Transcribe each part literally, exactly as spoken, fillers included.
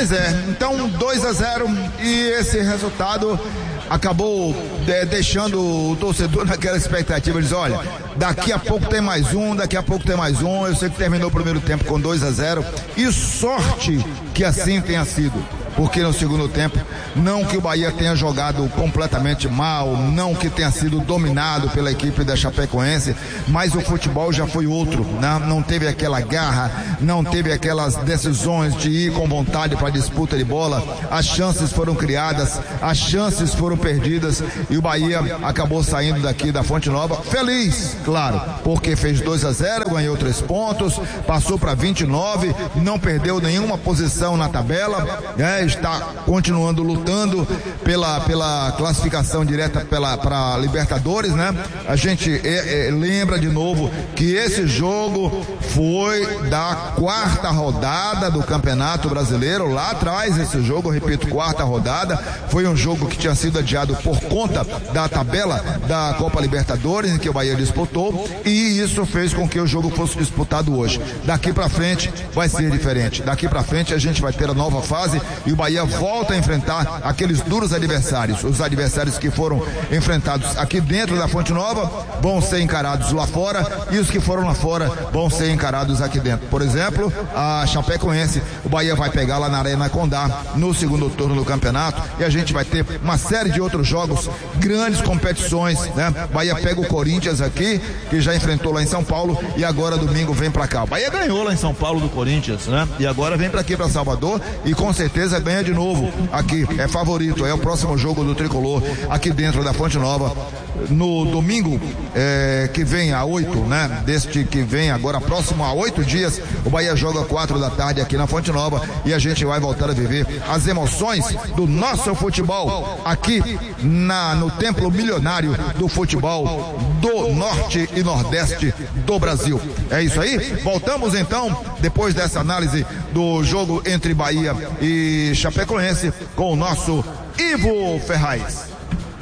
Pois é, então dois a zero e esse resultado acabou é, deixando o torcedor naquela expectativa, diz, olha, daqui a pouco tem mais um, daqui a pouco tem mais um. Eu sei que terminou o primeiro tempo com dois a zero e sorte que assim tenha sido, porque no segundo tempo, não que o Bahia tenha jogado completamente mal, não que tenha sido dominado pela equipe da Chapecoense, mas o futebol já foi outro, né? Não teve aquela garra, não teve aquelas decisões de ir com vontade para a disputa de bola, as chances foram criadas, as chances foram perdidas e o Bahia acabou saindo daqui da Fonte Nova feliz, claro, porque fez dois a zero, ganhou três pontos, passou para vinte e nove, não perdeu nenhuma posição na tabela, né? Está continuando lutando pela, pela classificação direta para Libertadores, né? A gente é, é, lembra de novo que esse jogo foi da quarta rodada do Campeonato Brasileiro, lá atrás esse jogo, repito, quarta rodada, foi um jogo que tinha sido adiado por conta da tabela da Copa Libertadores, em que o Bahia disputou, e isso fez com que o jogo fosse disputado hoje. Daqui para frente vai ser diferente, daqui para frente a gente vai ter a nova fase e o Bahia volta a enfrentar aqueles duros adversários. Os adversários que foram enfrentados aqui dentro da Fonte Nova vão ser encarados lá fora e os que foram lá fora vão ser encarados aqui dentro. Por exemplo, a Chapecoense, o Bahia vai pegar lá na Arena Condá no segundo turno do campeonato e a gente vai ter uma série de outros jogos, grandes competições, né? Bahia pega o Corinthians aqui, que já enfrentou lá em São Paulo e agora domingo vem pra cá. O Bahia ganhou lá em São Paulo do Corinthians, né? E agora vem pra aqui, pra Salvador e com certeza ganha de novo aqui, é favorito, é o próximo jogo do Tricolor aqui dentro da Fonte Nova no domingo é, que vem a oito, né? Deste que vem agora próximo a oito dias, o Bahia joga quatro da tarde aqui na Fonte Nova e a gente vai voltar a viver as emoções do nosso futebol aqui na, no templo milionário do futebol do Norte e Nordeste do Brasil. É isso aí? Voltamos então, depois dessa análise do jogo entre Bahia e Chapecoense, com o nosso Ivo Ferraz.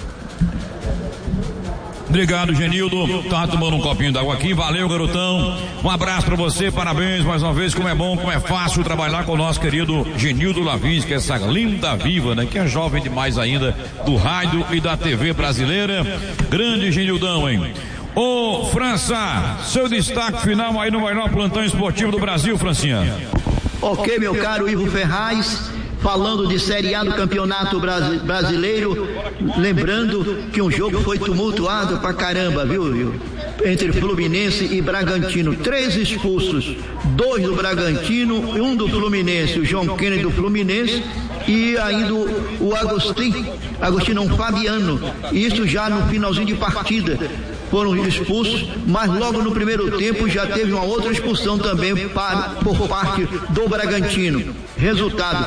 Obrigado, Genildo. Tá tomando um copinho d'água aqui. Valeu, garotão. Um abraço pra você, parabéns mais uma vez. Como é bom, como é fácil trabalhar com o nosso querido Genildo Lavins, que é essa linda viva, né? Que é jovem demais ainda, do rádio e da T V brasileira. Grande Genildão, hein? Ô, França, seu destaque final aí no maior plantão esportivo do Brasil, Francinha. Ok, meu caro Ivo Ferraz. Falando de Série A do Campeonato Brasileiro, lembrando que um jogo foi tumultuado pra caramba, viu, viu? Entre Fluminense e Bragantino, três expulsos, dois do Bragantino, um do Fluminense, o João Kennedy do Fluminense e ainda o Agostinho, Agostinho não, Fabiano, isso já no finalzinho de partida. Foram expulsos, mas logo no primeiro tempo já teve uma outra expulsão também para, por parte do Bragantino. Resultado: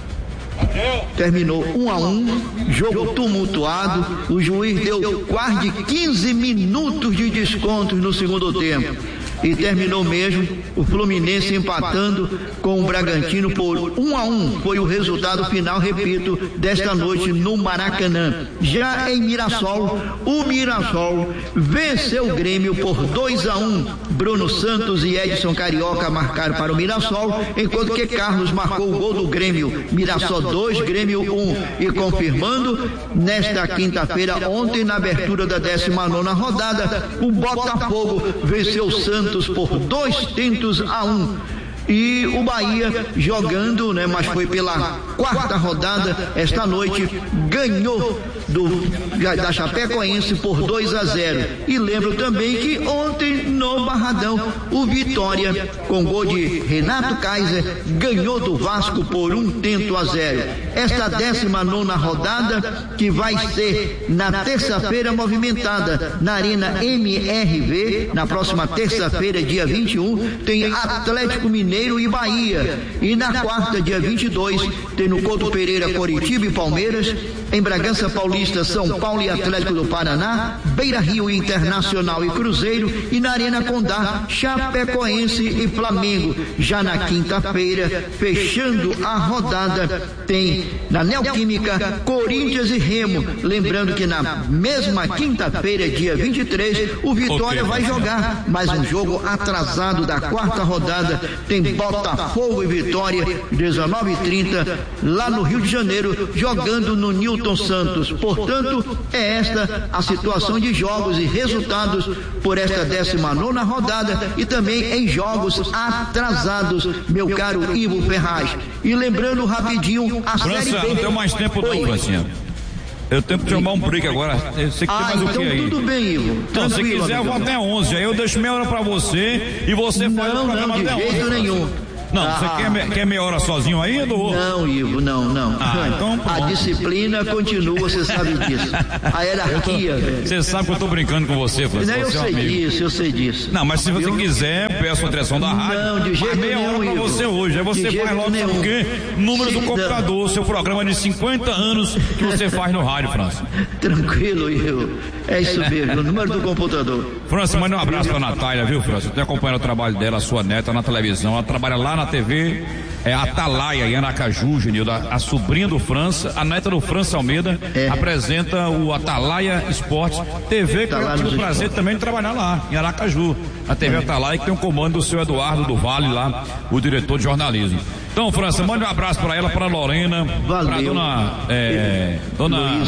terminou um a um, jogo tumultuado, o juiz deu quase quinze minutos de descontos no segundo tempo e terminou mesmo o Fluminense empatando com o Bragantino por um a um, foi o resultado final, repito, desta noite no Maracanã. Já em Mirassol, o Mirassol venceu o Grêmio por dois a um. Bruno Santos e Edson Carioca marcaram para o Mirassol, enquanto que Carlos marcou o gol do Grêmio. Mirassol dois, Grêmio um. E confirmando, nesta quinta-feira, ontem, na abertura da décima nona rodada, o Botafogo venceu o Santos por dois tentos a um. E o Bahia jogando, né, mas foi pela quarta rodada esta noite, ganhou do, da Chapecoense por dois a zero. E lembro também que ontem no Barradão o Vitória, com gol de Renato Kaiser, ganhou do Vasco por um tento a zero. Esta décima nona rodada, que vai ser na terça-feira movimentada na Arena M R V, na próxima terça-feira, dia vinte e um, tem Atlético Mineiro e Bahia, e na quarta, dia vinte e dois, tem no Couto Pereira, Coritiba e Palmeiras, Em Bragança Paulista, São Paulo e Atlético do Paraná, Beira Rio Internacional e Cruzeiro, e na Arena Condá, Chapecoense e Flamengo. Já na quinta-feira, fechando a rodada, tem na Neoquímica, Corinthians e Remo. Lembrando que na mesma quinta-feira, dia vinte e três, o Vitória okay. vai jogar mais um jogo atrasado da quarta rodada. Tem Botafogo e Vitória, dezenove e trinta, lá no Rio de Janeiro, jogando no Newton Santos. Portanto, é esta a situação de jogos e resultados por esta décima nona rodada e também em jogos atrasados, meu caro Ivo Ferraz. E lembrando rapidinho a França, Série B. não tem mais tempo não, Francinha. Eu tenho que tomar um break agora. Eu sei que ah, tem mais então o que aí. Tudo bem, Ivo. Então, se quiser, eu vou até onze. Aí eu deixo meia hora pra você e você não, faz o programa não, de até jeito onze. nenhum. Não, ah, você quer, quer meia hora sozinho aí, Edu? Não, Ivo, não, não. Ah, então, a disciplina continua, você sabe disso. A hierarquia, velho. Você sabe que eu tô brincando com você, Francisco. Não, eu sei amigo. disso, eu sei disso. Não, mas se você eu... quiser, peço a direção da rádio. Não, de jeito meia nenhum, hora pra Ivo. você hoje. Aí você faz logo, nenhum. sabe o quê? Número Sim, do computador, não. Seu programa de cinquenta anos que você faz no rádio, França. Tranquilo, Ivo. É isso mesmo, o número do computador. França, manda um abraço pra Natália, viu, França? Eu tenho acompanhado o trabalho dela, a sua neta, na televisão. Ela trabalha lá na T V. É a Atalaia, em Aracaju, Genildo, a, a sobrinha do França, a neta do França Almeida, é. apresenta o Atalaia Esportes T V, que eu tive o prazer também de trabalhar lá, em Aracaju. A T V é. Atalaia, que tem um comando do seu Eduardo do Vale lá, o diretor de jornalismo. Então, França, mande um abraço para ela, para Lorena, para dona, é, dona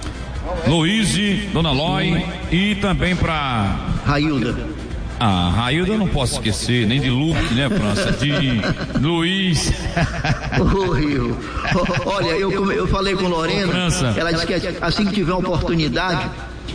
Luíse, dona Loi e também para Railda. Ah, Railda eu não posso esquecer, nem de Luke, né, França? De Luiz. Ô, Rio. Olha, eu, eu falei com Lorena, França. Ela disse que assim que tiver oportunidade,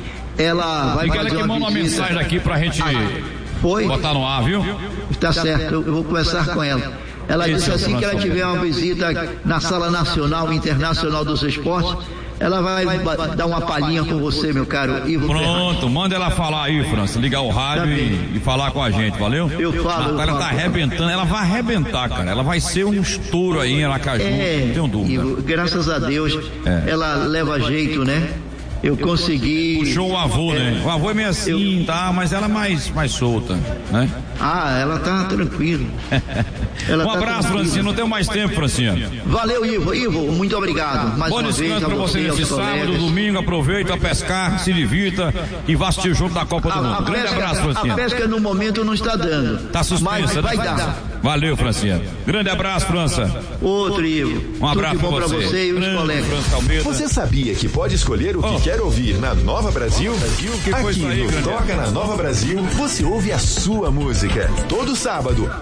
ela vai e fazer ela que uma manda uma mensagem aqui pra gente Foi? botar no ar, viu? Está certo, eu, eu vou conversar com ela. Ela Esse disse assim que ela tiver uma visita na Sala Nacional e Internacional dos Esportes, ela vai dar uma palhinha com você, meu caro Ivo. Pronto, Ferraz. Manda ela falar aí, França, ligar o rádio tá e, e falar com a gente, valeu? Eu falo. Ela tá arrebentando, ela vai arrebentar, cara. Ela vai ser um estouro aí em Aracaju, é, não tenho dúvida. Ivo, graças a Deus, é. ela leva jeito, né? Eu consegui. Puxou o avô, é, né? O avô é meio assim, eu... tá? Mas ela é mais, mais solta, né? Ah, ela tá tranquila. Ela um tá abraço, Francinha. Não tenho mais tempo, Francinha. Valeu, Ivo. Ivo, muito obrigado. Mais Bom uma descanso vez, pra você nesse sábado, domingo. Aproveita, pescar, se divirta e vá assistir o jogo da Copa do a, Mundo. A Grande pesca, abraço, Francinha. A pesca no momento não está dando. Tá suspensa, vai né? dar. Valeu, Francinha. Grande abraço, França. Outro, Ivo. Um abraço Tudo de bom pra você, pra você e os colegas. Você sabia que pode escolher o que oh. quer ouvir na Nova Brasil? Que Aqui coisa aí, no Toca na Nova Brasil, você ouve a sua música. Todo sábado.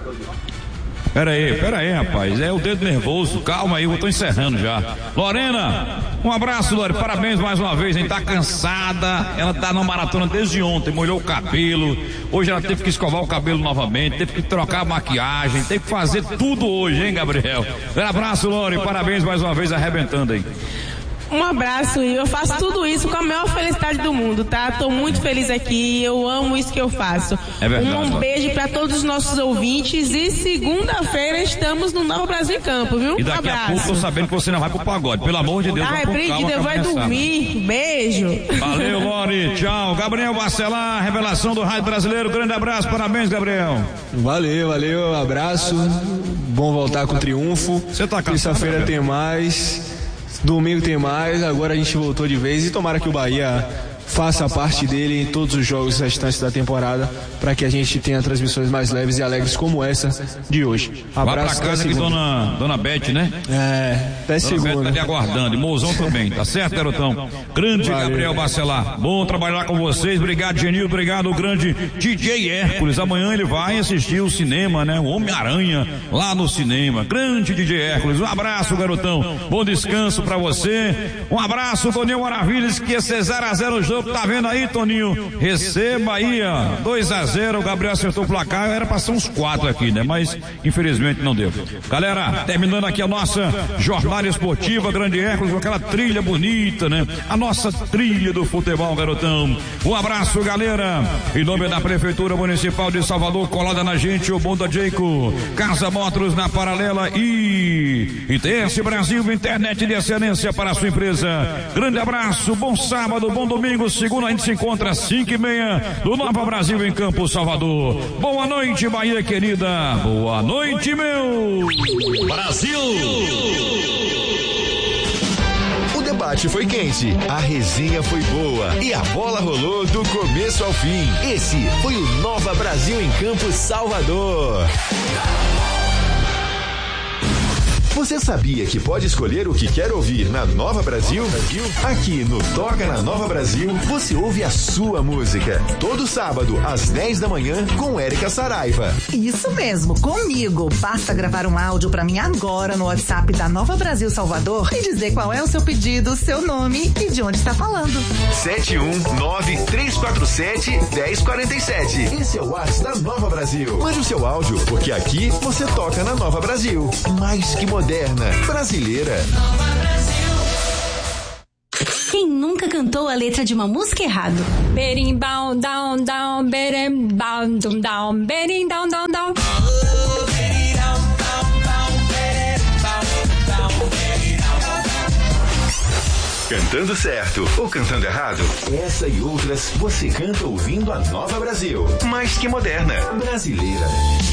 Pera aí, pera aí, rapaz. É o dedo nervoso. Calma aí, eu tô encerrando já. Lorena, um abraço, Lore. Parabéns mais uma vez, hein? Tá cansada. Ela tá na maratona desde ontem, molhou o cabelo. Hoje ela teve que escovar o cabelo novamente, teve que trocar a maquiagem, teve que fazer tudo hoje, hein, Gabriel? Um abraço, Lore. Parabéns mais uma vez, arrebentando aí. Um abraço, e eu faço tudo isso com a maior felicidade do mundo, tá? Tô muito feliz aqui, eu amo isso que eu faço. É verdade. Um beijo para todos os nossos ouvintes e segunda-feira estamos no Nova Brasil em Campo, viu? E daqui um abraço. a pouco tô sabendo que você não vai pro pagode, pelo amor de Deus. Ai, Brigida, vai dormir, beijo. Valeu, Lore, tchau. Gabriel Bacelar, revelação do rádio brasileiro, grande abraço, parabéns, Gabriel. Valeu, valeu, abraço, bom voltar com triunfo. Você tá cansado? Terça-feira tem mais. Domingo tem mais, agora a gente voltou de vez e tomara que o Bahia faça a parte dele em todos os jogos restantes da temporada, para que a gente tenha transmissões mais leves e alegres como essa de hoje. Abraço. Vai pra casa que dona, dona Beth, né? É, até segunda. Beth tá te aguardando, e Mozão também, tá certo, garotão? Grande Valeu. Gabriel Bacelar, bom trabalhar com vocês, obrigado, Genil, obrigado, o grande D J Hércules. Amanhã ele vai assistir o cinema, né? O Homem-Aranha lá no cinema. Grande D J Hércules, um abraço, garotão, bom descanso pra você. Um abraço, Toninho Maravilhas, que esse zero a zero jogo tá vendo aí, Toninho? Receba aí, ó, dois a zero, o Gabriel acertou o placar, era pra ser uns quatro aqui, né? Mas, infelizmente, não deu. Galera, terminando aqui a nossa jornada esportiva, Grande Hércules, com aquela trilha bonita, né? A nossa trilha do futebol, garotão. Um abraço, galera. Em nome da Prefeitura Municipal de Salvador, colada na gente, o Bonda Jeico, Casa Motors na Paralela e I T S Brasil, internet de excelência para a sua empresa. Grande abraço, bom sábado, bom domingo. Segunda a gente se encontra às cinco e meia do Nova Brasil em Campos, Salvador. Boa noite, Bahia querida. Boa noite, meu Brasil. O debate foi quente, a resenha foi boa e a bola rolou do começo ao fim. Esse foi o Nova Brasil em Campos, Salvador. Você sabia que pode escolher o que quer ouvir na Nova Brasil? Aqui no Toca na Nova Brasil, você ouve a sua música. Todo sábado, às dez da manhã, com Érica Saraiva. Isso mesmo, comigo. Basta gravar um áudio pra mim agora no WhatsApp da Nova Brasil Salvador e dizer qual é o seu pedido, seu nome e de onde está falando. sete um nove, três quatro sete, um zero quatro sete. Esse é o WhatsApp da Nova Brasil. Mande o seu áudio, porque aqui você toca na Nova Brasil. Mais que moderna, brasileira. Nova Brasil. Quem nunca cantou a letra de uma música errado? Berimbau, down, down, berimbau, down, down, berimbau, down, down. Cantando certo ou cantando errado? Essa e outras você canta ouvindo a Nova Brasil. Mais que moderna, brasileira.